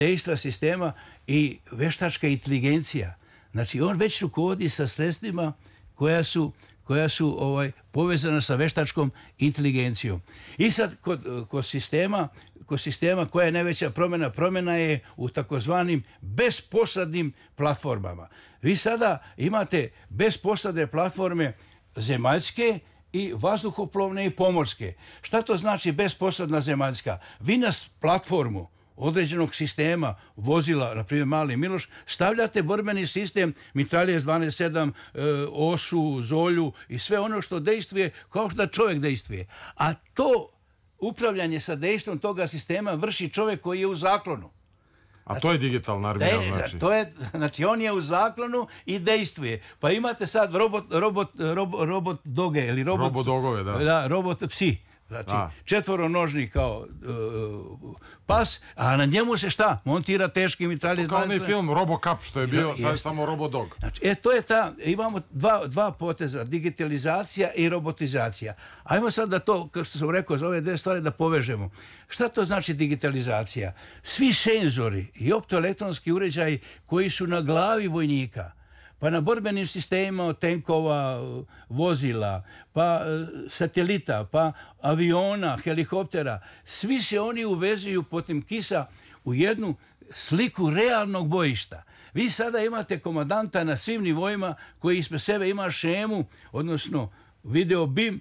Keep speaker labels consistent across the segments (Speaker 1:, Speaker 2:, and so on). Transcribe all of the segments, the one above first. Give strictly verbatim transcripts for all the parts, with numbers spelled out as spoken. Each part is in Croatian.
Speaker 1: dejstva sistema i veštačka inteligencija. Znači, on već rukovodi sa sredstvima koja su, koja su ovaj, povezana sa veštačkom inteligencijom. I sad, kod, kod, sistema, kod sistema koja je najveća promjena, promjena je u takozvanim bezposadnim platformama. Vi sada imate bezposadne platforme zemaljske i vazduhoplovne i pomorske. Šta to znači bezposadna zemaljska? Vi na platformu određenog sistema, vozila, na primjer Mali Miloš, stavljate borbeni sistem mitralje S dvanaest sedam, e, osu, zolju i sve ono što dejstvuje kao da čovjek dejstvuje. A to upravljanje sa dejstvom toga sistema vrši čovjek koji je u zaklonu.
Speaker 2: A znači, to je digitalna armija, znači?
Speaker 1: To je, znači, on je u zaklonu i dejstvuje. Pa imate sad robot, robot, robot, robot doge ili robot...
Speaker 2: Robot dogove, da.
Speaker 1: Da, robot psi. Znači, a. četvoronožni kao uh, pas, a na njemu se šta? Montira teški mitralje.
Speaker 2: Kao onaj film Robocop što je bio, sad je samo Robodog.
Speaker 1: Znači, e, to je ta, imamo dva, dva poteza, digitalizacija i robotizacija. Ajmo sad da to, kao što sam rekao, za ove dve stvari da povežemo. Šta to znači digitalizacija? Svi senzori i optoelektronski uređaji koji su na glavi vojnika, pa na borbenim sistemima od tenkova, vozila, pa satelita, pa aviona, helikoptera, svi se oni uvezuju putem kisa u jednu sliku realnog bojišta. Vi sada imate komandanta na svim nivoima koji ispred sebe ima šemu, odnosno video bim,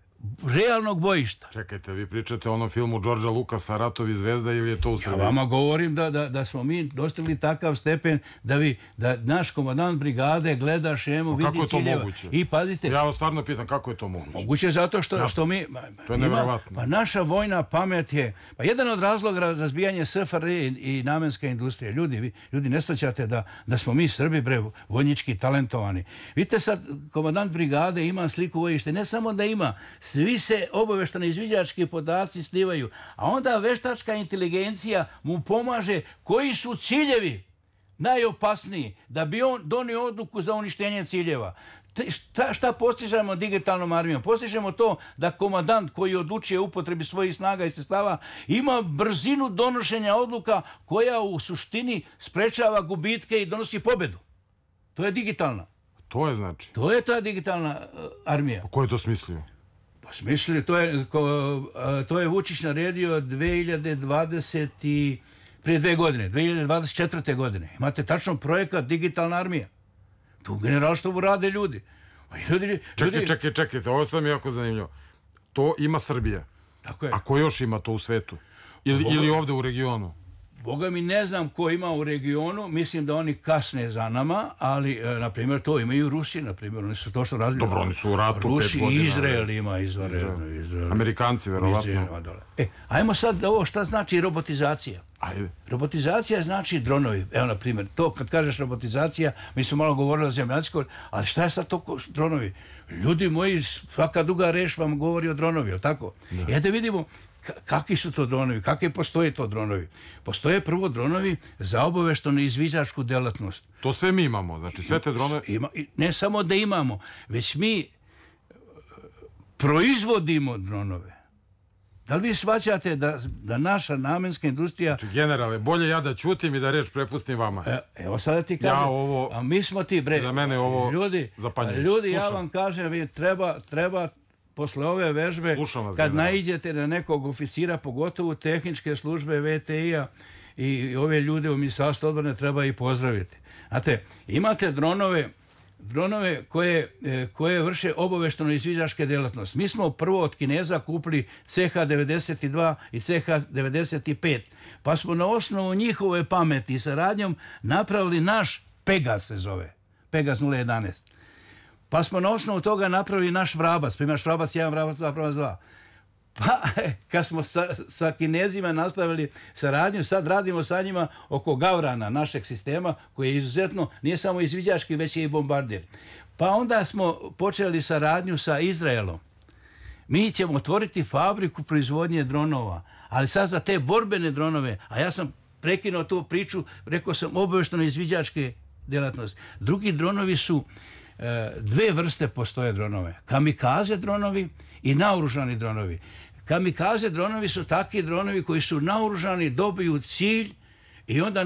Speaker 1: realnog bojišta.
Speaker 2: Čekajte, vi pričate o onom filmu Đorđa Lukasa Ratovi zvezda ili je to u Srbiji?
Speaker 1: Ja vama govorim da, da, da smo mi dostigli takav stepen da, vi, da naš komandant brigade gleda šemu,
Speaker 2: o,
Speaker 1: vidi
Speaker 2: kako je to
Speaker 1: ciljeva.
Speaker 2: Moguće?
Speaker 1: I pazite...
Speaker 2: Ja vas stvarno pitam kako je to moguće?
Speaker 1: Moguće zato što, ja, što mi...
Speaker 2: To je nevjerovatno.
Speaker 1: Pa naša vojna pamet je... Pa jedan od razloga za razbijanje S F R I i namenska industrija. Ljudi, vi, ljudi ne shvaćate da, da smo mi Srbi, bre, vojnički talentovani. Vidite sad, komandant brigade ima sliku bojište. Ne samo da ima, svi se obaveštani izviđački podaci slivaju, a onda veštačka inteligencija mu pomaže koji su ciljevi najopasniji, da bi on donio odluku za uništenje ciljeva. Šta, šta postižemo digitalnom armijom? Postižemo to da komandant koji odlučuje upotrebi svojih snaga i sredstava ima brzinu donošenja odluka koja u suštini sprečava gubitke i donosi pobedu. To je digitalna.
Speaker 2: To je znači?
Speaker 1: To je ta digitalna uh, armija.
Speaker 2: Pa ko je to smislio?
Speaker 1: Pa smislili, to je, ko, to je Vučić naredio dve hiljade dvadesete prije dve godine, dve hiljade dvadeset četvrte godine. Imate tačno projekat Digitalna armija. Tu u generalštovu rade ljudi. ljudi
Speaker 2: čekaj,
Speaker 1: ljudi...
Speaker 2: čekaj, čekajte, ovo sam jako zanimljivo. To ima Srbija.
Speaker 1: Tako je.
Speaker 2: A ko još ima to u svetu? Ili, Boga... ili ovde u regionu?
Speaker 1: Boga mi ne znam ko ima u regionu, mislim da oni kasne za nama, ali, e, na primjer, to imaju Rusi, na primjer, oni su to što razliju.
Speaker 2: Dobro, oni su u ratu
Speaker 1: Rusi,
Speaker 2: pet godina.
Speaker 1: Izrael ima izvanredno. Izrael.
Speaker 2: Amerikanci, verovatno.
Speaker 1: E, ajmo sad ovo šta znači robotizacija.
Speaker 2: Ajde.
Speaker 1: Robotizacija znači dronovi. Evo, na primjer, to kad kažeš robotizacija, mi smo malo govorili o zemljanskoj, ali šta je sad to dronovi? Ljudi moji, svaka druga reš vam govori o dronovi, je li tako? Da. E, da vidimo kakvi su to dronovi, kakve postoje to dronovi. Postoje prvo dronovi za obaveštanu izviđačku delatnost.
Speaker 2: To sve mi imamo, znači sve te dronove...
Speaker 1: Ima, ne samo da imamo, već mi proizvodimo dronove. Da li vi shvaćate da, da naša namenska industrija...
Speaker 2: Znači, generale, bolje ja da ćutim i da reč prepustim vama.
Speaker 1: E, evo sada ti kažem,
Speaker 2: ja ovo,
Speaker 1: a mi smo ti, bre,
Speaker 2: za mene ovo
Speaker 1: ljudi, ljudi ja vam kažem, vi treba, treba posle ove vežbe,
Speaker 2: vas,
Speaker 1: kad
Speaker 2: general.
Speaker 1: naiđete na nekog oficira, pogotovo tehničke službe V T I-a i ove ljude u Ministarstvu odbrane treba i pozdraviti. Znate, imate dronove, dronove koje, koje vrše obaveštano izviđačke delatnosti. Mi smo prvo od Kineza kupili C H devedeset dva i C H devedeset pet, pa smo na osnovu njihove pameti i saradnjom napravili naš Pegas se zove, Pegas nula jedanaest. Pa smo na osnovu toga napravili naš Vrabac, pa imaš Vrabac jedan, Vrabac dva, Vrabac dva. Pa kad smo sa, sa Kinezima nastavili saradnju, sad radimo sa njima oko Gavrana, našeg sistema, koji je izuzetno, nije samo izviđački, već je i bombardir. Pa onda smo počeli saradnju sa Izraelom. Mi ćemo otvoriti fabriku proizvodnje dronova, ali sad za te borbene dronove, a ja sam prekinuo tu priču, rekao sam obavešteno izviđačke delatnosti. Drugi dronovi su, dve vrste postoje dronove. Kamikaze dronovi i naoružani dronovi. Kamikaze dronovi su takvi dronovi koji su naoružani, dobiju cilj I onda